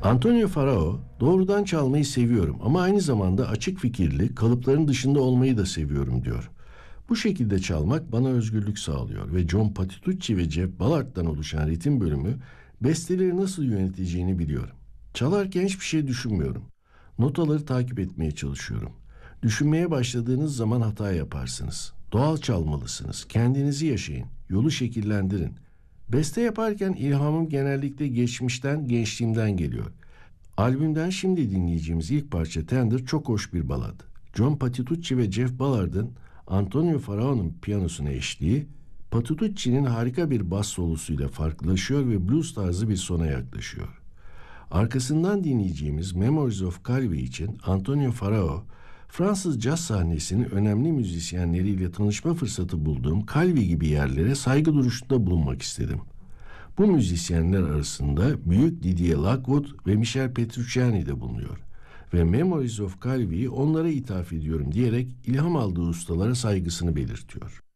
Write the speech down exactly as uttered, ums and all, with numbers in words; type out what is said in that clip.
Antonio Farao, doğrudan çalmayı seviyorum ama aynı zamanda açık fikirli, kalıpların dışında olmayı da seviyorum diyor. Bu şekilde çalmak bana özgürlük sağlıyor ve John Patitucci ve Jeff Ballard'dan oluşan ritim bölümü besteleri nasıl yöneteceğini biliyorum. Çalarken hiçbir şey düşünmüyorum. Notaları takip etmeye çalışıyorum. Düşünmeye başladığınız zaman hata yaparsınız. Doğal çalmalısınız. Kendinizi yaşayın. Yolu şekillendirin. Beste yaparken ilhamım genellikle geçmişten, gençliğimden geliyor. Albümden şimdi dinleyeceğimiz ilk parça Tender çok hoş bir balad. John Patitucci ve Jeff Ballard'ın Antonio Farao'nun piyanosuna eşliği, Patitucci'nin harika bir bas solosuyla farklılaşıyor ve blues tarzı bir sona yaklaşıyor. Arkasından dinleyeceğimiz Memories of Calvi için Antonio Farao, Fransız caz sahnesinin önemli müzisyenleriyle tanışma fırsatı bulduğum Calvi gibi yerlere saygı duruşunda bulunmak istedim. Bu müzisyenler arasında büyük Didier Lockwood ve Michel Petrucciani de bulunuyor. Ve Memories of Calvi'yi onlara ithaf ediyorum diyerek ilham aldığı ustalara saygısını belirtiyor.